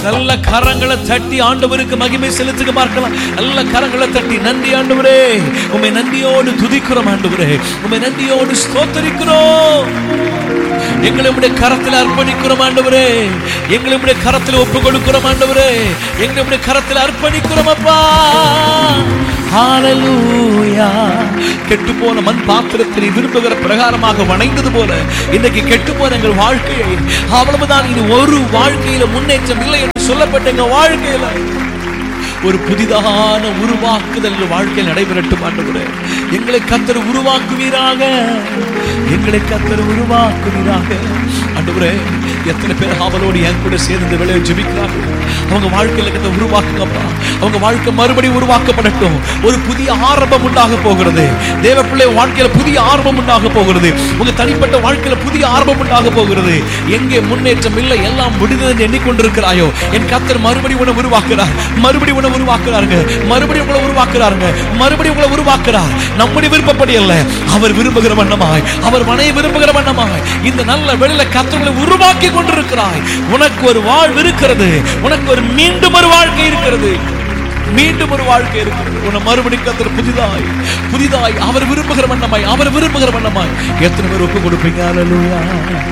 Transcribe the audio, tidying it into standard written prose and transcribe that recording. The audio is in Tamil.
நல்ல கரங்களை தட்டி ஆண்டவருக்கு மகிமை செலுத்துக பார்க்கலாம். நல்ல கரங்களை தட்டி நன்றி ஆண்டவரே, உம்மை நன்றியோடு துதிக்கிறோம் ஆண்டவரே, உம்மை நன்றியோடு ஸ்தோத்திரிக்கிறோம். எங்களை உம்முடைய கரத்தில் அர்ப்பணிக்கிறோம் ஆண்டவரே, எங்களை உம்முடைய கரத்தில் ஒப்பு கொடுக்கிறோம் ஆண்டவரே, எங்களை உம்முடைய கரத்தில் அர்ப்பணிக்கிறோம் அப்பா. ஹல்லேலூயா. கெட்டுப்போன மண் பாத்திரத்தை விரும்புகிற பிரகாரமாக வணைந்தது போல இன்னைக்கு கெட்டுப்போன எங்கள் வாழ்க்கையை, அவ்வளவுதான், இனி ஒரு வாழ்க்கையில முன்னேற்றம் இல்லை என்று சொல்லப்பட்ட எங்க வாழ்க்கையில ஒரு புதிதான உருவாக்குதல் வாழ்க்கையில் நடைபெறட்டும் ஆண்டவரே. எங்களை கர்த்தர் உருவாக்குவீராக, எங்களை கர்த்தர் உருவாக்குவீராக ஆண்டவரே. எத்தனை பேர் ஆவலோடு என் கூட சேர்ந்து வேலையை ஜெபிக்கிறார்கள். அவங்க வாழ்க்கையில கர்த்தர் உருவாக்குங்கப்பா. அவங்க வாழ்க்கை மறுபடியும் உருவாக்கப்படட்டும். ஒரு புதிய ஆரம்பம் உண்டாக போகிறது. தேவ பிள்ளை வாழ்க்கையில புதிய ஆரம்பம் உண்டாக போகிறது. உங்க தனிப்பட்ட வாழ்க்கையில புதிய ஆரம்பம் உண்டாக போகிறது. எங்கே முன்னேற்றம் இல்லை, எல்லாம் முடிந்தது எண்ணிக்கொண்டிருக்கிறாயோ, என் கர்த்தர் மறுபடியும் உன்னை உருவாக்குறார், மறுபடியும் உன்னை உருவாக்குறாருங்க, மறுபடியும் உங்களை உருவாக்குறாருங்க, மறுபடியும் உங்களை உருவாக்குறார். நம்முடைய விருப்பப்படி அல்ல, அவர் விரும்புகிற வண்ணமாய், அவர் மனைவி விரும்புகிற வண்ணமாய் இந்த நல்ல வெளியில கர்த்தர்களை உருவாக்கி கொண்டிருக்கிறாய். உனக்கு ஒரு வாழ்வு இருக்கிறது, உனக்கு ஒரு மீண்டும் ஒரு வாழ்க்கை இருக்கிறது, மீண்டும் ஒரு வாழ்க்கை இருக்கிறது. உன்னை மறுபடியும் கர்த்தர் புதிதாய் புதிதாய் அவர் விரும்புகிற வண்ணமாய், அவர் விரும்புகிற வண்ணமாய் எத்தனை பேர் ஒப்பு கொடுப்பீங்க? ஹல்லேலூயா.